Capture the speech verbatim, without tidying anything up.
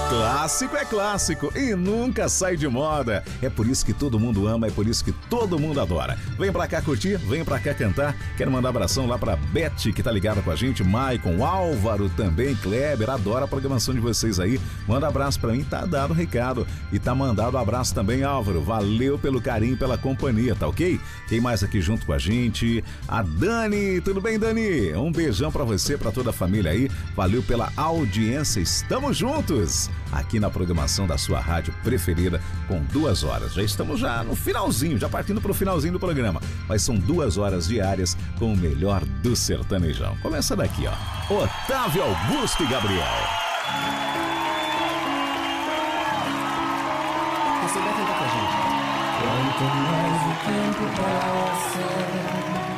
Clássico é clássico e nunca sai de moda. É por isso que todo mundo ama, é por isso que todo mundo adora. Vem pra cá curtir, vem pra cá cantar. Quero mandar um abração lá pra Beth, que tá ligada com a gente, Maicon, Álvaro também, Kleber, adora a programação de vocês aí. Manda abraço pra mim, tá dado o recado. E tá mandado um abraço também, Álvaro. Valeu pelo carinho, pela companhia, tá ok? Quem mais aqui junto com a gente? A Dani, tudo bem, Dani? Um beijão pra você, pra toda a família aí. Valeu pela audiência, estamos juntos aqui na programação da sua rádio preferida com duas horas. Já estamos já no finalzinho, já partindo pro finalzinho do programa, mas são duas horas diárias com o melhor do sertanejão. Começa daqui, ó, Otávio Augusto e Gabriel. Você vai cantar com a gente? Quanto mais o tempo passa,